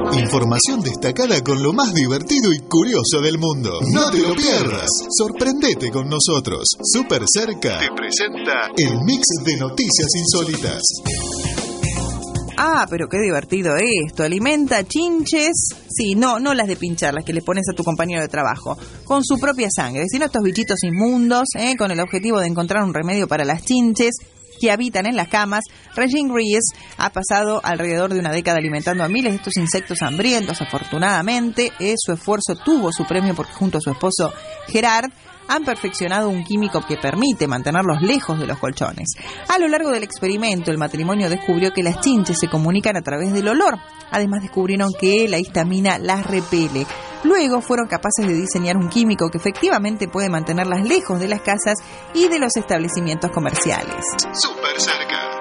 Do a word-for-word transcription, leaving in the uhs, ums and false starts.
Información destacada con lo más divertido y curioso del mundo. No te lo pierdas. Sorprendete con nosotros. Super Cerca te presenta el mix de noticias insólitas. Ah, pero qué divertido esto. Alimenta chinches. Sí, no, no las de pinchar, las que le pones a tu compañero de trabajo. Con su propia sangre, sino estos bichitos inmundos, ¿eh? Con el objetivo de encontrar un remedio para las chinches que habitan en las camas. Regine Rees ha pasado alrededor de una década alimentando a miles de estos insectos hambrientos. Afortunadamente, eh, su esfuerzo tuvo su premio porque junto a su esposo Gerard han perfeccionado un químico que permite mantenerlos lejos de los colchones. A lo largo del experimento, el matrimonio descubrió que las chinches se comunican a través del olor. Además, descubrieron que la histamina las repele. Luego fueron capaces de diseñar un químico que efectivamente puede mantenerlas lejos de las casas y de los establecimientos comerciales. Super Cerca.